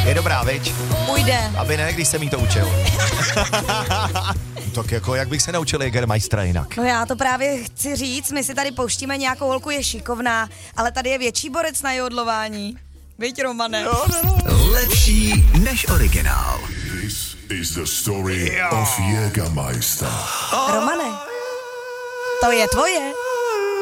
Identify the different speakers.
Speaker 1: Je dobrá, viď?
Speaker 2: Půjde.
Speaker 1: Aby ne, když jsem jí to učil. Tak jako, jak bych se naučil Jägermeistera jinak?
Speaker 2: No já to právě chci říct, my si tady pouštíme nějakou holku, je šikovná, ale tady je větší borec na jodlování. Viď, Romane?
Speaker 3: Lepší než originál.
Speaker 4: This is the story of Jägermeister.
Speaker 2: Romane, to je tvoje.